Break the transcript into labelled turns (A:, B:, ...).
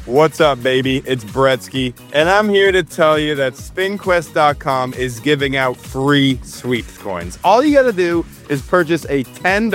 A: What's up, baby? It's Bretsky, and I'm here to tell you that SpinQuest.com is giving out free sweeps coins. All you gotta do is purchase a $10